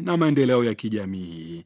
na maendeleo ya kijamii.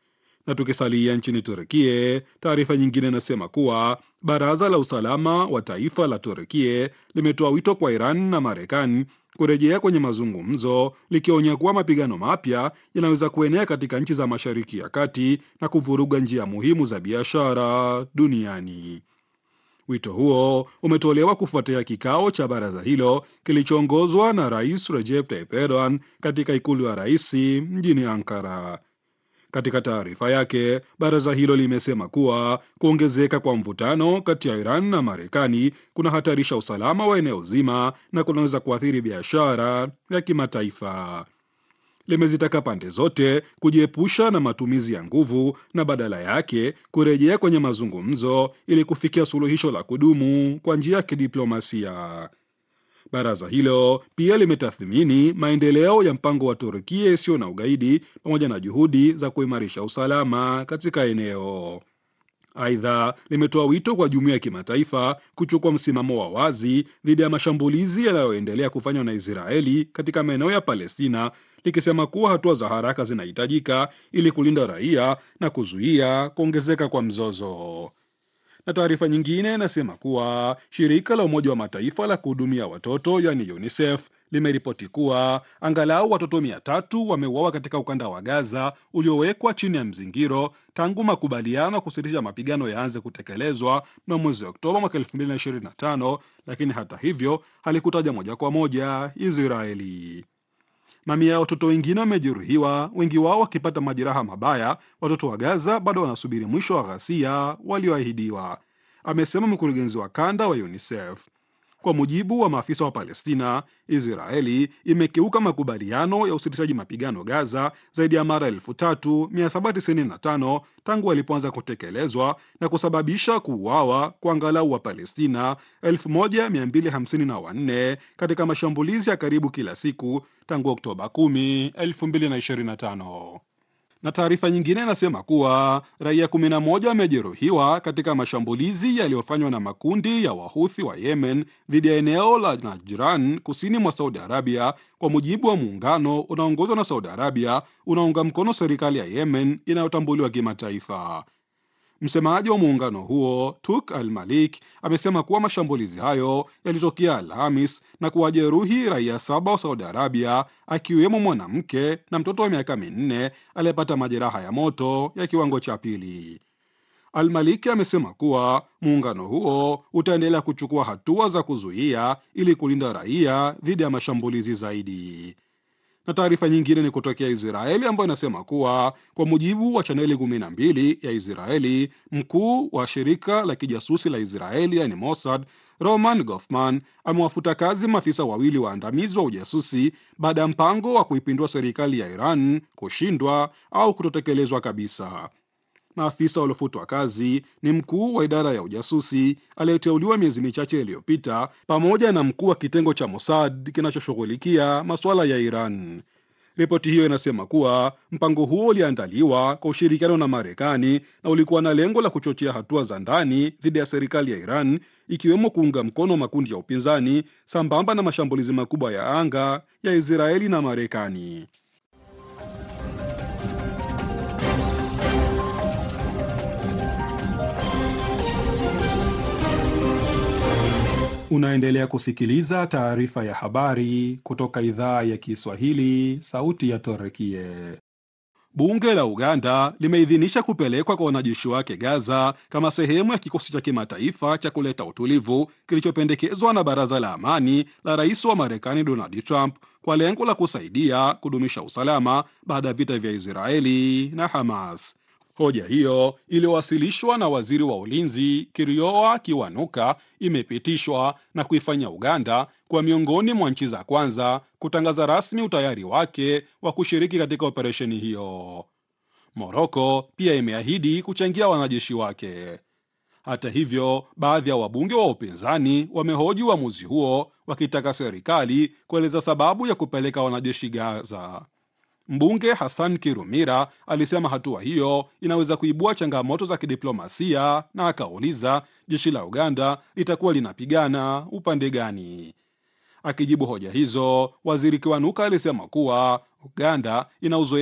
Na tukisalia nchini Turkie, taarifa nyingine inasema kuwa Baraza la Usalama wa Taifa la Turkie limetoa wito kwa Iran na Marekani kurejea kwenye mazungumzo, likionya kuwa mapigano mapya yanaweza kuenea katika nchi za Mashariki ya Kati na kuvuruga njia muhimu za biashara duniani. Wito huo umetolewa kufuatia kikao cha baraza hilo kilichoongozwa na Rais Recep Tayyip Erdogan katika ikulu ya rais mjini Ankara. Katika taarifa yake, baraza hilo limesema kuwa kuongezeka kwa mvutano kati ya Iran na Marekani kunahatarisha usalama wa eneo zima na kunaweza kuathiri biashara ya kimataifa. Limezitaka pande zote kujiepusha na matumizi ya nguvu na badala yake kurejea kwenye mazungumzo ili kufikia suluhisho la kudumu kwa njia ya kidiplomasia. Baraza hilo pia limetathmini maendeleo ya mpango wa Turkia isiyo na ugaidi pamoja na juhudi za kuimarisha usalama katika eneo. Aidha, limetoa wito kwa jumuiya ya kimataifa kuchukua msimamo wa wazi dhidi ya mashambulizi yanayoendelea kufanywa na Israeli katika maeneo ya Palestina, likisema kuwa hatua za haraka zinahitajika ili kulinda raia na kuzuia kuongezeka kwa mzozo. Na taarifa nyingine inasema kuwa shirika la Umoja wa Mataifa la kuhudumia watoto yani UNICEF limeripoti kuwa angalau watoto 300 wameuawa katika ukanda wa Gaza uliowekwa chini ya mzingiro tangu makubaliano ya kusitisha mapigano yaanze kutekelezwa na mwezi Oktoba mwaka 2025, lakini hata hivyo halikutaja moja kwa moja Israeli. Mamia ya watoto wengine wamejeruhiwa, wengi wao wakipata majeraha mabaya. Watoto wa Gaza bado wanasubiri mwisho wa ghasia walioahidiwa, amesema mkurugenzi wa kanda wa UNICEF. Kwa mujibu wa maafisa wa Palestina, Israeli imekiuka makubaliano ya usitishaji mapigano Gaza zaidi ya mara 3795 tangu walipoanza kutekelezwa na kusababisha kuuawa kwa angalau wa Palestina 1254 katika mashambulizi ya karibu kila siku tangu Oktoba 10, 2025. Na taarifa nyingine inasema kuwa raia 11 wamejeruhiwa katika mashambulizi yaliyofanywa na makundi ya Wahuthi wa Yemen dhidi ya eneo la Najran kusini mwa Saudi Arabia, kwa mujibu wa muungano unaoongozwa na Saudi Arabia unaunga mkono serikali ya Yemen inayotambuliwa kimataifa. Msemaji wa muungano huo Tuk Al Malik amesema kuwa mashambulizi hayo yalitokea Alhamis na kuwajeruhi raia 7 wa Saudi Arabia, akiwemo mwanamke na mtoto wa miaka 4 aliyepata majeraha ya moto ya kiwango cha pili. Al Malik amesema kuwa muungano huo utaendelea kuchukua hatua za kuzuia ili kulinda raia dhidi ya mashambulizi zaidi. Na taarifa nyingine ni kutokea Israeli ambayo inasema kuwa kwa mujibu wa chaneli 12 ya Israeli, mkuu wa shirika la kijasusi la Israeli yani Mossad, Roman Goffman amewafuta kazi maafisa wawili waandamizi wa ujasusi baada ya mpango wa kuipindua serikali ya Iran kushindwa au kutotekelezwa kabisa. Maafisa waliofutwa kazi ni mkuu wa idara ya ujasusi aliyeteuliwa miezi michache iliyopita pamoja na mkuu wa kitengo cha Mossad kinachoshughulikia masuala ya Iran. Ripoti hiyo inasema kuwa mpango huo uliandaliwa kwa ushirikiano na Marekani na ulikuwa na lengo la kuchochea hatua za ndani dhidi ya serikali ya Iran, ikiwemo kuunga mkono makundi ya upinzani sambamba na mashambulizi makubwa ya anga ya Israeli na Marekani. Unaendelea kusikiliza taarifa ya habari kutoka idhaa ya Kiswahili, sauti ya Torekie. Bunge la Uganda limeidhinisha kupelekwa kwa wanajeshi wake Gaza kama sehemu ya kikosi cha kimataifa cha kuleta utulivu kilichopendekezwa na Baraza la Amani la Rais wa Marekani Donald Trump kwa lengo la kusaidia kudumisha usalama baada ya vita vya Israeli na Hamas. Hoja hiyo iliyowasilishwa na waziri wa ulinzi Kirioa Kiwanuka imepitishwa na kuifanya Uganda kwa miongoni mwa nchi za kwanza kutangaza rasmi utayari wake wa kushiriki katika operesheni hiyo. Moroko pia imeahidi kuchangia wanajeshi wake. Hata hivyo, baadhi ya wabunge wa upinzani wamehoji uamuzi huo, wakitaka serikali kueleza sababu ya kupeleka wanajeshi Gaza. Mbunge Hassan Kirumira alisema hatua hiyo inaweza kuibua changamoto za kidiplomasia na akauliza jeshi la Uganda litakuwa linapigana upande gani. Akijibu hoja hizo, waziri Kiwanuka alisema kuwa Uganda ina uzoefu